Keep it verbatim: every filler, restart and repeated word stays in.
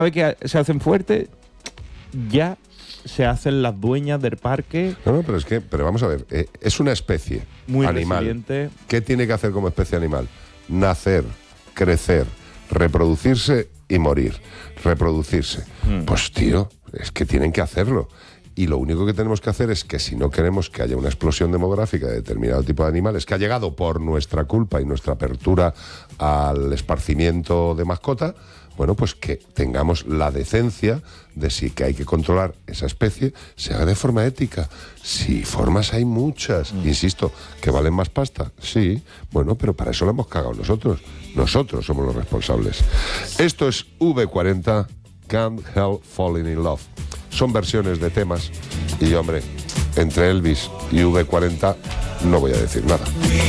vez que se hacen fuertes, ya se hacen las dueñas del parque. No, no, pero es que, pero vamos a ver, eh, es una especie muy animal. Resiliente. ¿Qué tiene que hacer como especie animal? Nacer, crecer, reproducirse y morir. Reproducirse. Mm. Pues tío, es que tienen que hacerlo. Y lo único que tenemos que hacer es que si no queremos que haya una explosión demográfica de determinado tipo de animales, que ha llegado por nuestra culpa y nuestra apertura al esparcimiento de mascota, bueno, pues que tengamos la decencia de si que hay que controlar esa especie, se haga de forma ética. Sí, formas hay muchas, mm. insisto, que valen más pasta, sí, bueno, pero para eso lo hemos cagado nosotros. Nosotros somos los responsables. Esto es V cuarenta, Can't Help Falling in Love. Son versiones de temas y, hombre, entre Elvis y V cuarenta no voy a decir nada.